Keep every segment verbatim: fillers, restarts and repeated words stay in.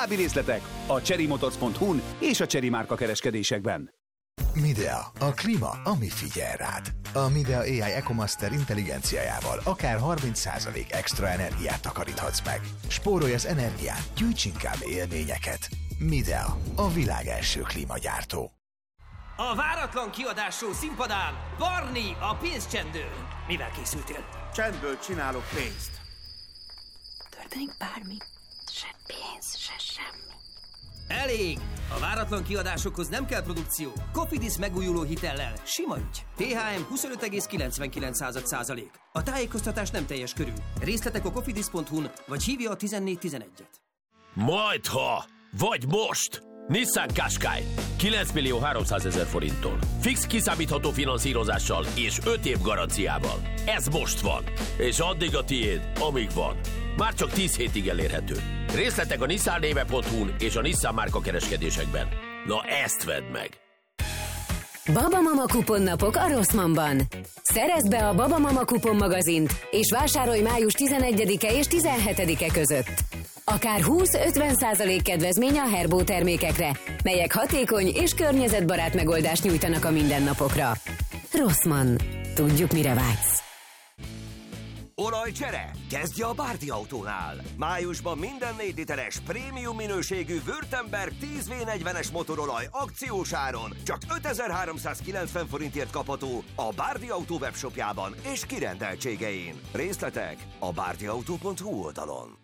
További részletek a chery motors pont hu-n és a Chery márka kereskedésekben. Midea, a klíma, ami figyel rád. A Midea á i EcoMaster intelligenciájával akár harminc százalék extra energiát takaríthatsz meg. Spórolj az energián, gyűjts inkább élményeket. Midea, a világ első klímagyártó. A váratlan kiadású színpadán Barney a pénzcsendő. Mivel készültél? Csendből csinálok pénzt. Történik bármi, se pénz, se semmi. Elég! A váratlan kiadásokhoz nem kell produkció. Cofidis megújuló hitellel. Sima ügy. té há em huszonöt egész kilencvenkilenc százalék. A tájékoztatás nem teljes körű. Részletek a cofidis pont hu-n, vagy hívja a tizennégy tizenegyet. Majdha! Vagy most! Nissan Qashqai kilenc millió háromszázezer forinttól. Fix kiszámítható finanszírozással és öt év garanciával. Ez most van. És addig a tiéd, amíg van. Már csak tíz hétig elérhető. Részletek a nissan néve pont hu-n és a Nissan márka kereskedésekben. Na ezt vedd meg! Babamama kuponnapok a Rossmannban. Szerezd be a Babamama kupon magazint, és vásárolj május tizenegyedike és tizenhetedike között. Akár húsz-ötven százalék kedvezmény a Herbo termékekre, melyek hatékony és környezetbarát megoldást nyújtanak a mindennapokra. Rossmann. Tudjuk, mire vágysz. Olajcsere? Kezdje a Bárdi Autónál! Májusban minden négy literes prémium minőségű Württemberg tíz vé negyvenes motorolaj akciós áron csak ötezer-háromszázkilencven forintért kapható a Bárdi Autó webshopjában és kirendeltségein. Részletek a bárdiautó pont hu oldalon.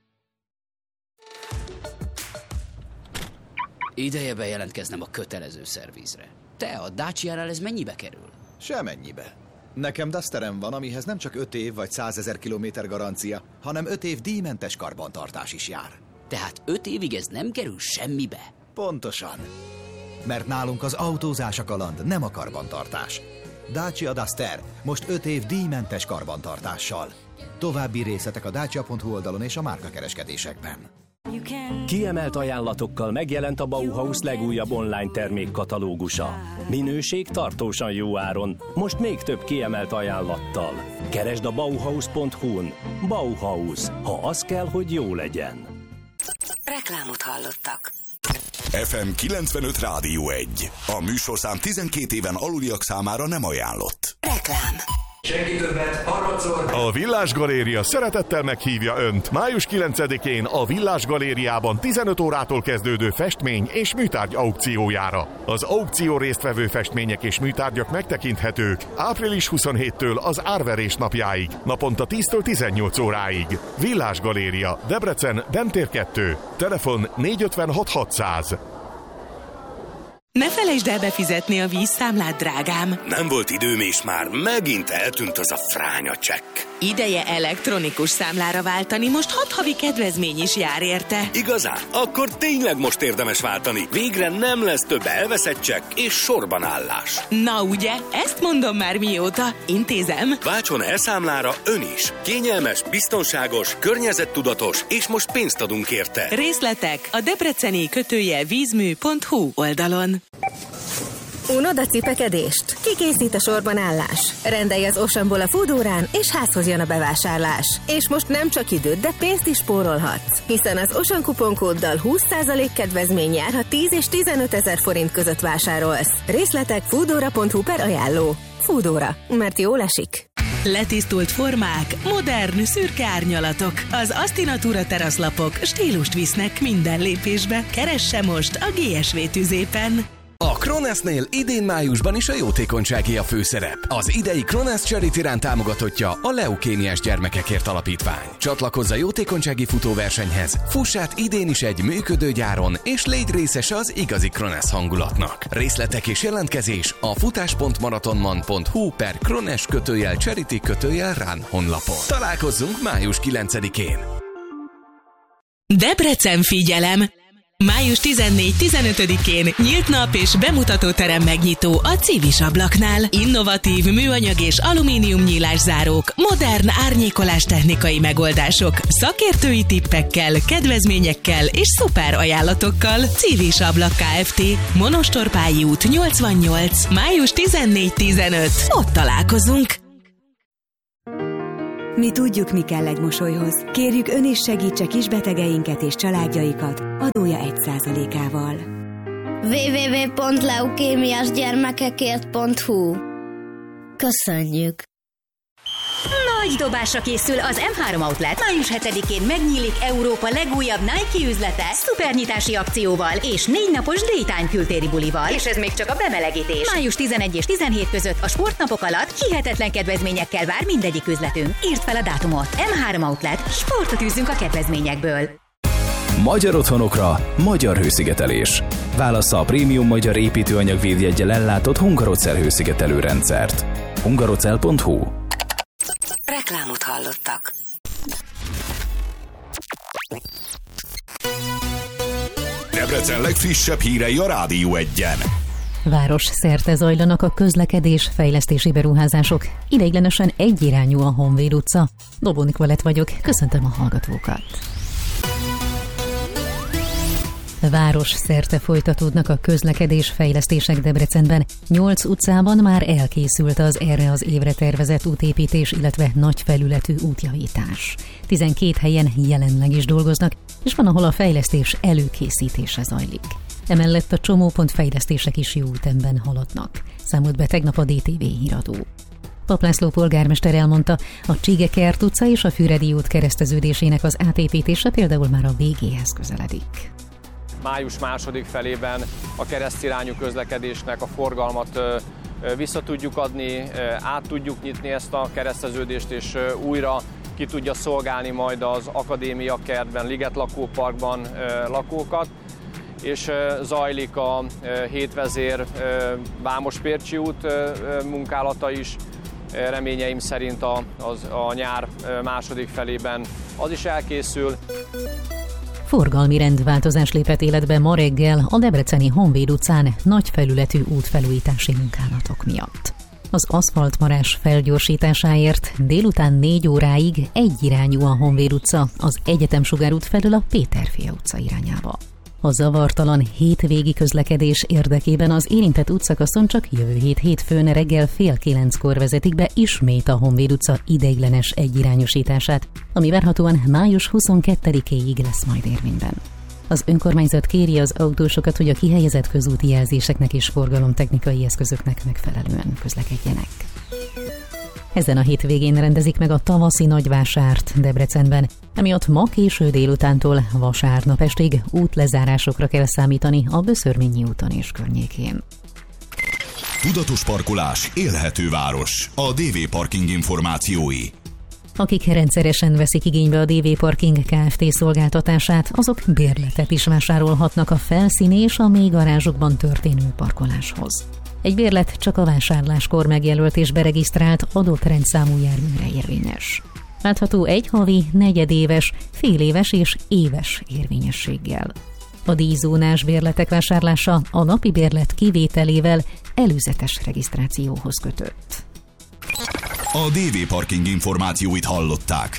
Ideje bejelentkeznem a kötelező szervizre. Te, a Dacia-nál ez mennyibe kerül? Semennyibe. Nekem Dusterem van, amihez nem csak öt év vagy százezer kilométer garancia, hanem öt év díjmentes karbantartás is jár. Tehát öt évig ez nem kerül semmibe? Pontosan. Mert nálunk az autózás a kaland, nem a karbantartás. Dacia Duster, most öt év díjmentes karbantartással. További részletek a dacia pont hu oldalon és a márkakereskedésekben. Kiemelt ajánlatokkal megjelent a Bauhaus legújabb online termékkatalógusa. Minőség tartósan jó áron, most még több kiemelt ajánlattal. Keresd a bauhaus pont hu-n. Bauhaus, ha az kell, hogy jó legyen. Reklámot hallottak. ef em kilencvenöt Rádió egy. A műsorszám tizenkét éven aluliak számára nem ajánlott. Reklám. Senki többet, harmadszor! A Villás Galéria szeretettel meghívja Önt május kilencedikén a Villás Galériában tizenöt órától kezdődő festmény és műtárgy aukciójára. Az aukció résztvevő festmények és műtárgyak megtekinthetők április huszonhétedikétől az árverés napjáig, naponta tíztől tizennyolc óráig. Villás Galéria, Debrecen, Demtér kettő, telefon négy ötvenhat hatszáz. Ne felejtsd el befizetni a vízszámlát, drágám! Nem volt időm, és már megint eltűnt az a fránya csekk. Ideje elektronikus számlára váltani, most hat havi kedvezmény is jár érte. Igazán? Akkor tényleg most érdemes váltani. Végre nem lesz több elveszett csekk és sorban állás. Na ugye, ezt mondom már mióta. Intézem. Váltson elszámlára ön is. Kényelmes, biztonságos, környezettudatos, és most pénzt adunk érte. Részletek a debreceni kötőjel vízmű pont hu oldalon. Unod a cipekedést? Kikészít a sorban állás? Rendelj az Oceanból a Foodórán, és házhoz jön a bevásárlás. És most nem csak időt, de pénzt is spórolhatsz. Hiszen az Ocean kuponkóddal húsz százalék kedvezmény jár, ha tíz és tizenöt ezer forint között vásárolsz. Részletek foodora pont hu per ajánló. Foodora, mert jól esik. Letisztult formák, modern, szürke árnyalatok. Az Astinatura teraszlapok stílust visznek minden lépésbe. Keresse most a gé es vé tüzépen. A Kronesnél idén májusban is a jótékonysági a főszerep. Az idei Krones Charity Run támogatottja a Leukémiás Gyermekekért Alapítvány. Csatlakozz a jótékonysági futóversenyhez, fuss át idén is egy működő gyáron, és légy részese az igazi Krones hangulatnak. Részletek és jelentkezés a futás pont maratonman pont hu per Krones kötőjel Charity kötőjel Run honlapon. Találkozzunk május kilencedikén. Debrecen, figyelem! május tizennégy-tizenötödikén nyílt nap és bemutatóterem megnyitó a Civis ablaknál. Innovatív műanyag és alumínium nyílászárók, modern árnyékolás technikai megoldások, szakértői tippekkel, kedvezményekkel és szuper ajánlatokkal. Civis ablak Kft. Monostorpályi út nyolcvannyolc. május tizennégy-tizenöt. Ott találkozunk. Mi tudjuk, mi kell egy mosolyhoz. Kérjük, ön is segítse kisbetegeinket és családjaikat adója egy százalékával. double-u double-u double-u pont leukémiásgyermekekért pont hu. Köszönjük! Nagy dobásra készül az em három Outlet. május hetedikén megnyílik Európa legújabb Nike üzlete szupernyitási akcióval és négy napos Daytime kültéri bulival. És ez még csak a bemelegítés. május tizenegy és tizenhét között a sportnapok alatt hihetetlen kedvezményekkel vár mindegyik üzletünk. Írd fel a dátumot. em három Outlet. Sportot űzzünk a kedvezményekből. Magyar otthonokra, magyar hőszigetelés. Válassza a prémium magyar építőanyag védjeggyel ellátott Hungarocell hőszigetelő rendszert. hungarocell pont hu. Reklámot hallottak. Debrecen legfrissebb hírei a Rádió egyen. Város szerte zajlanak a közlekedés fejlesztési beruházások. Ideiglenesen egyirányú a Honvéd utca. Dobó Nikolett vagyok, köszöntöm a hallgatókat. Város szerte folytatódnak a közlekedés fejlesztések Debrecenben. Nyolc utcában már elkészült az erre az évre tervezett útépítés, illetve nagy felületű útjavítás. tizenkét helyen jelenleg is dolgoznak, és van, ahol a fejlesztés előkészítése zajlik. Emellett a csomópont fejlesztések is jó ütemben haladnak, számolt be tegnap a dé té vé híradó. Pap László polgármester elmondta, a Csigekert utca és a Füredi út kereszteződésének az átépítése például már a végéhez közeledik. Május második felében a keresztirányú közlekedésnek a forgalmat vissza tudjuk adni, át tudjuk nyitni ezt a kereszteződést, és újra ki tudja szolgálni majd az Akadémia kertben, Liget lakóparkban lakókat, és zajlik a hétvezér Vámos-Pércsi út munkálata is. Reményeim szerint a, az, a nyár második felében az is elkészül. Forgalmi rendváltozás lépett életbe ma reggel a debreceni Honvéd utcán nagy felületű útfelújítási munkálatok miatt. Az aszfaltmarás felgyorsításáért délután négy óráig egyirányú a Honvéd utca az Egyetemsugár út felől a Péterfia utca irányába. A zavartalan hétvégi közlekedés érdekében az érintett útszakaszon csak jövő hét hétfőn reggel fél kilenckor vezetik be ismét a Honvéd utca ideiglenes egyirányosítását, ami várhatóan május huszonkettedikéig lesz majd érvényben. Az önkormányzat kéri az autósokat, hogy a kihelyezett közúti jelzéseknek és forgalomtechnikai eszközöknek megfelelően közlekedjenek. Ezen a hétvégén rendezik meg a tavaszi nagyvásárt Debrecenben, emiatt ma késő délutántól vasárnap estig útlezárásokra kell számítani a Böszörményi úton és környékén. Tudatos parkolás, élhető város. A dé vé Parking információi. Akik rendszeresen veszik igénybe a dé vé Parking Kft. Szolgáltatását, azok bérletet is vásárolhatnak a felszíni és a mély garázsokban történő parkoláshoz. Egy bérlet csak a vásárláskor megjelölt és beregisztrált adott rendszámú járműre érvényes. Látható egy havi, negyedéves, féléves és éves érvényességgel. A díjzónás bérletek vásárlása a napi bérlet kivételével előzetes regisztrációhoz kötött. A dé vé Parking információit hallották.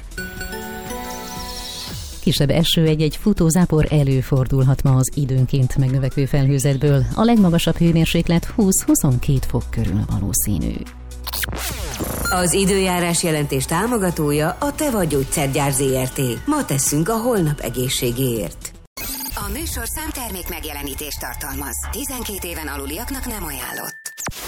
Kisebb eső, egy-egy futózápor előfordulhat ma az időnként megnövekvő felhőzetből. A legmagasabb hőmérséklet húsz-huszonkét fok körül valószínű. Az időjárás jelentés támogatója a Teva Gyógyszergyár zé er té. Ma teszünk a holnap egészségéért. A műsorszám termék megjelenítést tartalmaz. tizenkét éven aluliaknak nem ajánlott.